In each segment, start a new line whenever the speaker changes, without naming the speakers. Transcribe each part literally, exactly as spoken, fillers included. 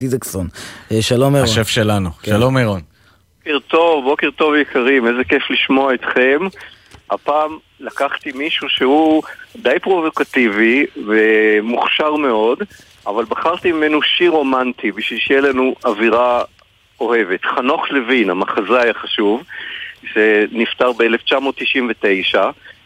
דיזקסון. שלום מירון.
השף שלנו. שלום מירון.
בוקר טוב, בוקר טוב יקרים, איזה כיף לשמוע אתכם. הפעם לקחתי מישהו שהוא די פרובוקטיבי ומוכשר מאוד, אבל בחרתי ממנו שיר רומנטי בשביל שיהיה לנו אווירה אוהבת. חנוך לוין, המחזאי החשוב, שנפטר ב-אלף תשע מאות תשעים ותשע,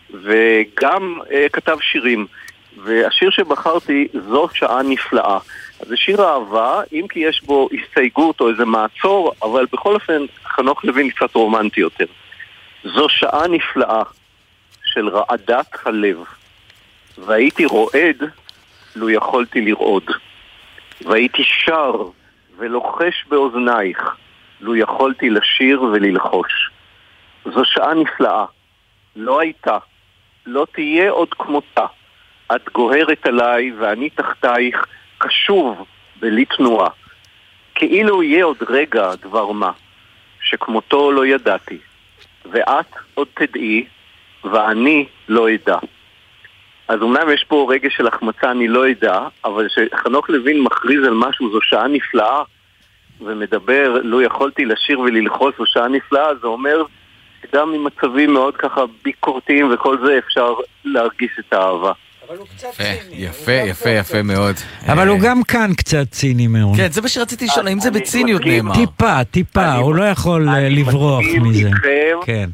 וגם אה, כתב שירים. והשיר שבחרתי, זו שעה נפלאה. אז זה שיר אהבה, אם כי יש בו הסתייגות או איזה מעצור, אבל בכל אופן חנוך לוין קצת רומנטי יותר. זו שעה נפלאה של רעדת הלב, והייתי רועד לו יכולתי לרעוד, והייתי שר ולוחש באוזנייך לו יכולתי לשיר וללחוש. זו שעה נפלאה, לא הייתה, לא תהיה עוד כמותה. את גוהרת עליי ואני תחתייך, קשוב בלי תנועה. כאילו יהיה עוד רגע דבר מה, שכמותו לא ידעתי, ואת עוד תדעי, ואני לא ידע. אז אומנם יש פה רגע של החמצה, אני לא ידע, אבל שחנוך לוין מכריז על משהו, זו שעה נפלאה, ומדבר, לא יכולתי לשיר וללחוש, זו שעה נפלאה, זה אומר, גם ממצבים מאוד ככה ביקורתיים וכל זה, אפשר להרגיש את האהבה.
אבל הוא קצת
ציני. יפה, יפה, יפה מאוד.
אבל הוא גם כאן קצת ציני מאוד.
כן, זה מה שרציתי לשאול, האם זה בציניות נאמר?
טיפה, טיפה, הוא לא יכול לברוח מזה. כן.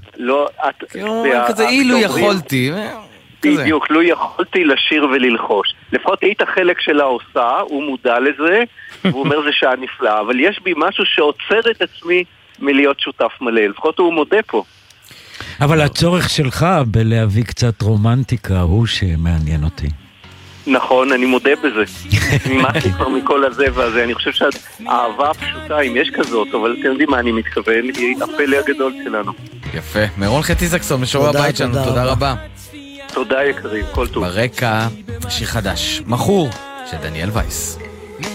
כזה אילו יכולתי.
בדיוק, לא יכולתי לשיר וללחוש. לפחות היית החלק שלה עושה, הוא מודע לזה, והוא אומר זה שעה נפלאה, אבל יש בי משהו שעוצר את עצמי מלהיות שותף מלא, לפחות הוא מודה פה.
אבל הצורך שלך בלהביא קצת רומנטיקה הוא שמעניין אותי.
נכון, אני מודה בזה. נמאסתי כבר מכל הזה והזה. אני חושב שהאהבה הפשוטה, אם יש כזאת, אבל אתם יודעים מה אני מתכוון, היא הפלא הגדול שלנו.
יפה. מירון דיזקסון, משורר הבית שלנו, תודה רבה.
תודה יקרים, כל טוב.
ברקע, שיר חדש, מכור, של דניאל וייס.